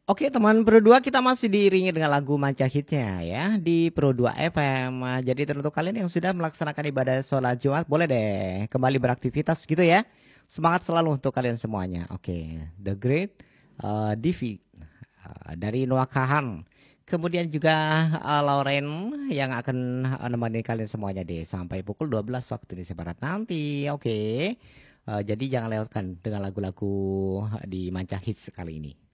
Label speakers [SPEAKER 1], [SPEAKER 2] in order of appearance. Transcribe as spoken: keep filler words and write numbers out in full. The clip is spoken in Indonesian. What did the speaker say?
[SPEAKER 1] Oke teman Pro dua, kita masih diiringi dengan lagu manca hitsnya ya di Pro dua F M. Jadi untuk kalian yang sudah melaksanakan ibadah sholat Jumat, boleh deh kembali beraktivitas gitu ya. Semangat selalu untuk kalian semuanya. Oke, The Great uh, Divi uh, dari Noah Kahan. Kemudian juga uh, Lauren yang akan uh, nemenin kalian semuanya deh sampai pukul dua belas waktu Indonesia Barat nanti. Oke. Uh, jadi jangan lewatkan dengan lagu-lagu di manca hits kali ini.